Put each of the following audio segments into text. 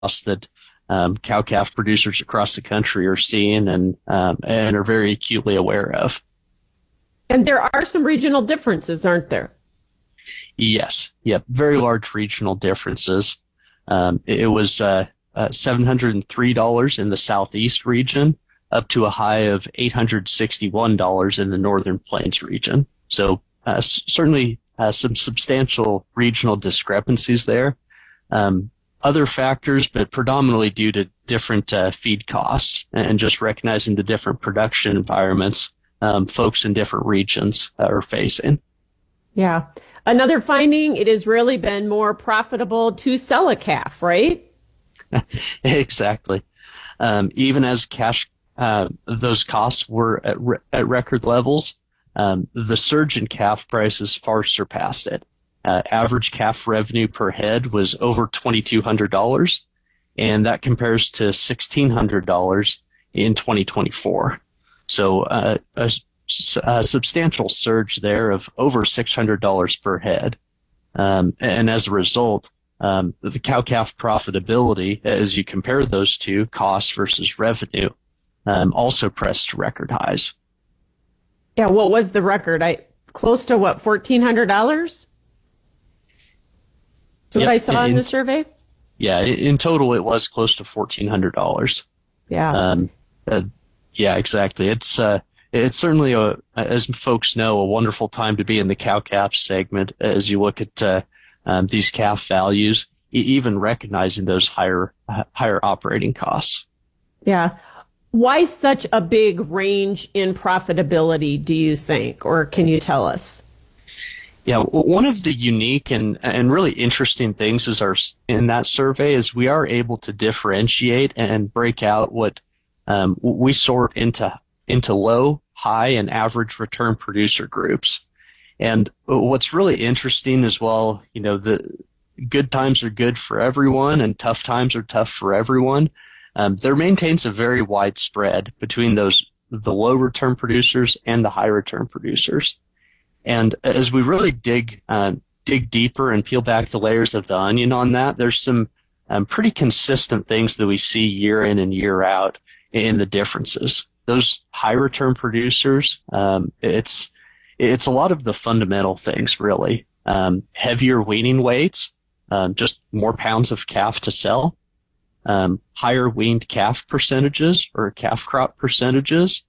that cow-calf producers across the country are seeing and are very acutely aware of. And there are some regional differences, aren't there? Yes, yep, very large regional differences. It was $703 in the Southeast region, up to a high of $861 in the Northern Plains region. So certainly some substantial regional discrepancies there. Other factors, but predominantly due to different feed costs and just recognizing the different production environments folks in different regions are facing. Yeah. Another finding, it has really been more profitable to sell a calf, right? Exactly. Even as those costs were at record levels, the surge in calf prices far surpassed it. Average calf revenue per head was over $2,200, and that compares to $1,600 in 2024. So a substantial surge there of over $600 per head. And as a result, the cow-calf profitability, as you compare those two, cost versus revenue, also pressed record highs. Yeah, what was the record? Close to what, $1,400? That's what I saw in the survey? Yeah, in total it was close to $1,400. Yeah. Yeah, exactly. It's certainly, as folks know, a wonderful time to be in the cow-calf segment as you look at these calf values, even recognizing those higher operating costs. Yeah. Why such a big range in profitability, do you think, or can you tell us? Yeah, one of the unique and really interesting things in that survey is we are able to differentiate and break out what we sort into low, high, and average return producer groups. And what's really interesting as well, the good times are good for everyone and tough times are tough for everyone. There maintains a very wide spread between the low return producers and the high return producers. And as we really dig deeper and peel back the layers of the onion on that, there's some pretty consistent things that we see year in and year out in the differences. Those high return producers, it's a lot of the fundamental things really. Heavier weaning weights, just more pounds of calf to sell, higher weaned calf percentages or calf crop percentages,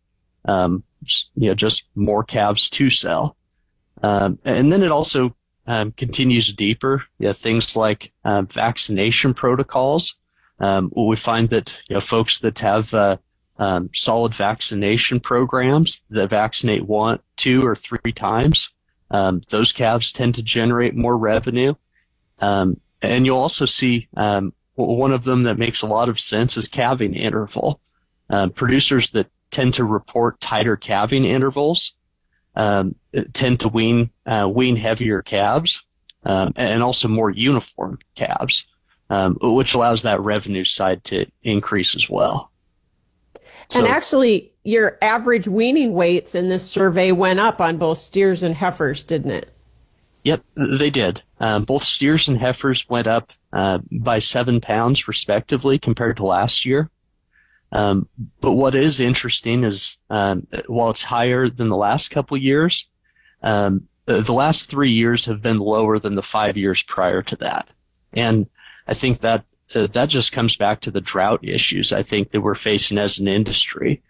just more calves to sell. And then it also continues deeper. Things like vaccination protocols. We find that folks that have solid vaccination programs that vaccinate 1, 2, or 3 times, those calves tend to generate more revenue. And you'll also see one of them that makes a lot of sense is calving interval. Producers that tend to report tighter calving intervals tend to wean heavier calves and also more uniform calves, which allows that revenue side to increase as well. And actually, your average weaning weights in this survey went up on both steers and heifers, didn't it? Yep, they did. Both steers and heifers went up by 7 pounds respectively compared to last year. But what is interesting is while it's higher than the last couple of years, the last 3 years have been lower than the 5 years prior to that. And I think that just comes back to the drought issues I think that we're facing as an industry.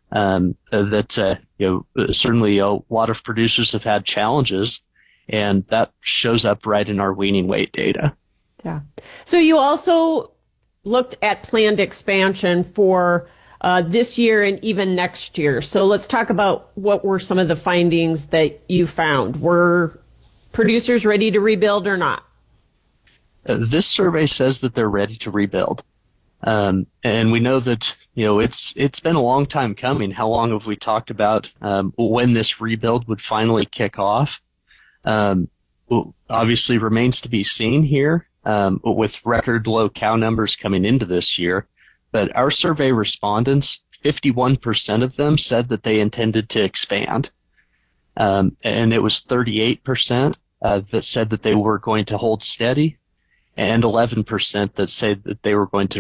Certainly a lot of producers have had challenges, and that shows up right in our weaning weight data. Yeah. So you also looked at planned expansion for this year and even next year. So let's talk about what were some of the findings that you found. Were producers ready to rebuild or not? This survey says that they're ready to rebuild. And we know that, it's been a long time coming. How long have we talked about when this rebuild would finally kick off? Obviously remains to be seen here with record low cow numbers coming into this year. But our survey respondents, 51% of them said that they intended to expand. And it was 38% that said that they were going to hold steady. and 11% that say that they were going to